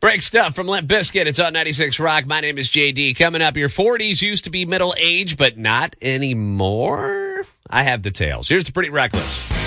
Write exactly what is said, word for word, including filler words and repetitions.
Break stuff from Limp Bizkit. It's on ninety-six Rock. My name is J D. Coming up, your forties used to be middle age, but not anymore. I have details. Here's the Pretty Reckless.